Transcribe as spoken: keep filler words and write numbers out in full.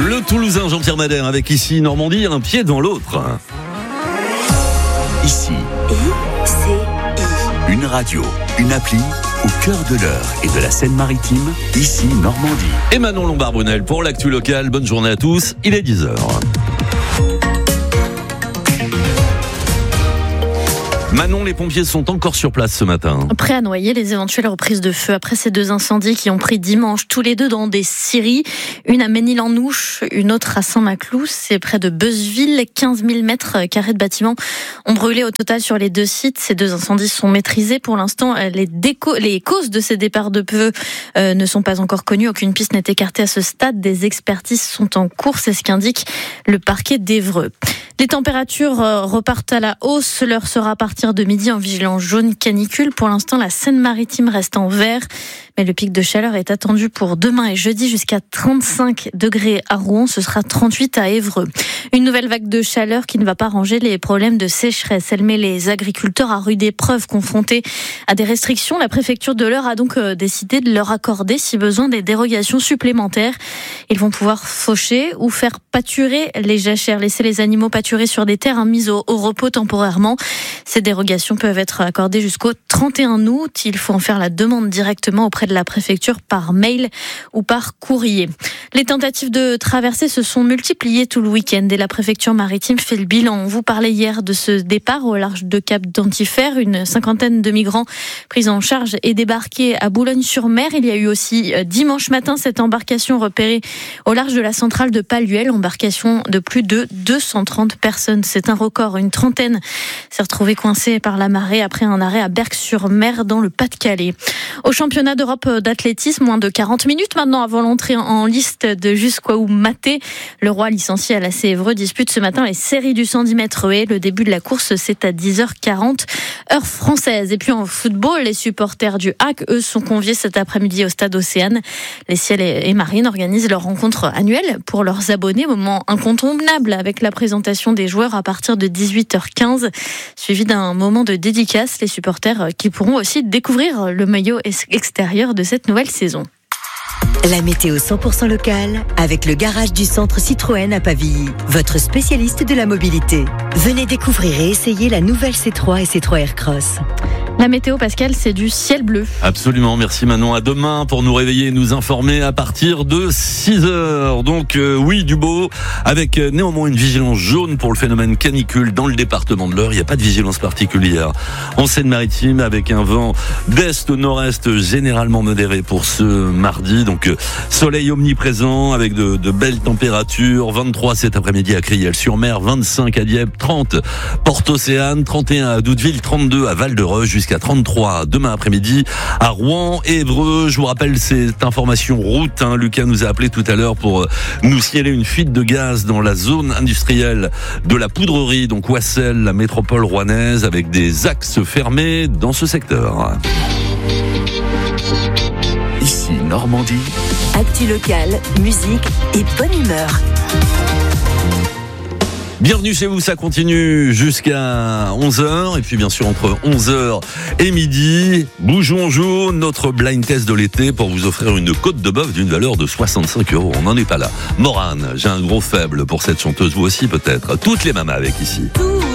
Le Toulousain Jean-Pierre Madère avec ici Normandie, un pied dans l'autre. Ici, I C I. une radio, une appli au cœur de l'Eure et de la Seine-Maritime, ici Normandie. Et Manon Lombard-Brunel pour l'actu locale. Bonne journée à tous, il est dix heures. Manon, les pompiers sont encore sur place ce matin. Prêts à noyer les éventuelles reprises de feu après ces deux incendies qui ont pris dimanche tous les deux dans des scieries. Une à Ménil-en-Ouche, une autre à Saint-Maclous. C'est près de Beuzeville. quinze mille mètres carrés de bâtiments ont brûlé au total sur les deux sites. Ces deux incendies sont maîtrisés. Pour l'instant, les, déco- les causes de ces départs de feu euh, ne sont pas encore connues. Aucune piste n'est écartée à ce stade. Des expertises sont en cours. C'est ce qu'indique le parquet d'Évreux. Les températures repartent à la hausse. L'heure sera à partir de midi en vigilance jaune canicule. Pour l'instant, la Seine-Maritime reste en vert. Mais le pic de chaleur est attendu pour demain et jeudi jusqu'à trente-cinq degrés à Rouen. Ce sera trente-huit à Évreux. Une nouvelle vague de chaleur qui ne va pas ranger les problèmes de sécheresse. Elle met les agriculteurs à rude épreuve confrontés à des restrictions. La préfecture de l'Eure a donc décidé de leur accorder, si besoin, des dérogations supplémentaires. Ils vont pouvoir faucher ou faire pâturer les jachères, laisser les animaux pâturer sur des terres mises au, au repos temporairement. Ces dérogations peuvent être accordées jusqu'au trente et un août. Il faut en faire la demande directement auprès de la préfecture par mail ou par courrier. Les tentatives de traversée se sont multipliées tout le week-end et la préfecture maritime fait le bilan. On vous parlait hier de ce départ au large de Cap d'Antifer. Une cinquantaine de migrants pris en charge et débarqués à Boulogne-sur-Mer. Il y a eu aussi dimanche matin cette embarcation repérée au large de la centrale de Paluel. Embarcation de plus de deux cent trente personnes. C'est un record. Une trentaine s'est retrouvée coincée par la marée après un arrêt à Berck-sur-Mer dans le Pas-de-Calais. Au championnat d'Europe d'athlétisme, moins de quarante minutes maintenant avant l'entrée en liste de Jusqu'où Maté. Le Roi licencié à l'A C Évreux dispute ce matin les séries du cent dix mètres haies. Le début de la course, c'est à dix heures quarante, heure française. Et puis en football, les supporters du H A C, eux, sont conviés cet après-midi au stade Océane. Les Ciels et Marines organisent leur rencontre annuelle pour leurs abonnés. Moment incontournable avec la présentation des joueurs à partir de dix-huit heures quinze, suivi d'un moment de dédicace. Les supporters qui pourront aussi découvrir le maillot extérieur de cette nouvelle saison. La météo cent pour cent locale avec le garage du centre Citroën à Pavilly, votre spécialiste de la mobilité. Venez découvrir et essayer la nouvelle C trois et C trois Aircross. La météo, Pascal, c'est du ciel bleu. Absolument, merci Manon. À demain pour nous réveiller et nous informer à partir de six heures. Donc euh, oui, du beau, avec euh, néanmoins une vigilance jaune pour le phénomène canicule dans le département de l'Eure. Il n'y a pas de vigilance particulière en Seine-Maritime, avec un vent d'est au nord-est généralement modéré pour ce mardi. Donc euh, soleil omniprésent avec de, de belles températures. vingt-trois cet après-midi à Criel-sur-Mer, vingt-cinq à Dieppe, trente Port-Océane, trente et un à Doudeville, trente-deux à Val-de-Reuil, jusqu'à trente-trois demain après-midi à Rouen et Évreux. Je vous rappelle cette information route, hein. Lucas nous a appelé tout à l'heure pour nous signaler une fuite de gaz dans la zone industrielle de la poudrerie, donc Ouassel, la métropole rouennaise, avec des axes fermés dans ce secteur. Ici Normandie. Actu locale, musique et bonne humeur. Bienvenue chez vous, ça continue jusqu'à onze heures. Et puis bien sûr entre onze heures et midi, Bougeons jaune, notre blind test de l'été pour vous offrir une côte de bœuf d'une valeur de soixante-cinq euros. On n'en est pas là. Morane, j'ai un gros faible pour cette chanteuse, vous aussi peut-être. Toutes les mamas avec ici.